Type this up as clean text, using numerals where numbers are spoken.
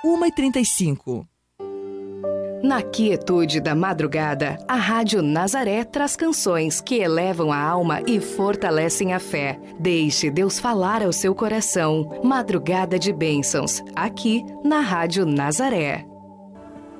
1h35. Na quietude da madrugada, a Rádio Nazaré traz canções que elevam a alma e fortalecem a fé. Deixe Deus falar ao seu coração. Madrugada de Bênçãos, aqui na Rádio Nazaré.